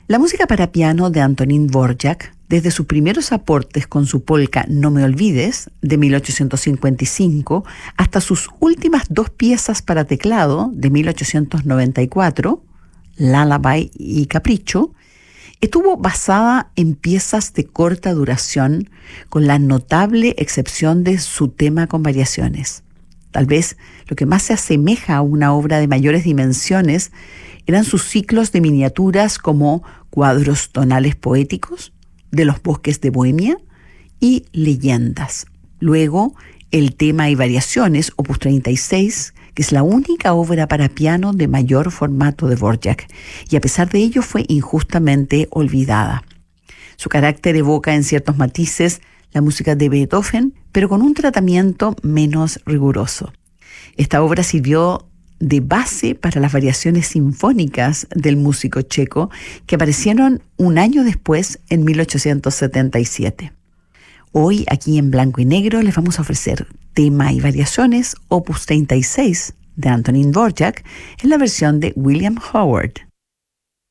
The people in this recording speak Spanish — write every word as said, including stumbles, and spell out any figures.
La música para piano de Antonín Dvořák, desde sus primeros aportes con su polka No me olvides, de mil ochocientos cincuenta y cinco, hasta sus últimas dos piezas para teclado, de mil ochocientos noventa y cuatro, Lullaby y Capricho, estuvo basada en piezas de corta duración, con la notable excepción de su tema con variaciones. Tal vez lo que más se asemeja a una obra de mayores dimensiones eran sus ciclos de miniaturas como Cuadros tonales poéticos, De los bosques de Bohemia y Leyendas. Luego, el tema y variaciones, opus treinta y seis, que es la única obra para piano de mayor formato de Dvořák, y a pesar de ello fue injustamente olvidada. Su carácter evoca en ciertos matices la música de Beethoven, pero con un tratamiento menos riguroso. Esta obra sirvió de base para las variaciones sinfónicas del músico checo, que aparecieron un año después, en mil ochocientos setenta y siete. Hoy, aquí en Blanco y Negro, les vamos a ofrecer tema y variaciones, opus treinta y seis, de Antonín Dvořák, en la versión de William Howard.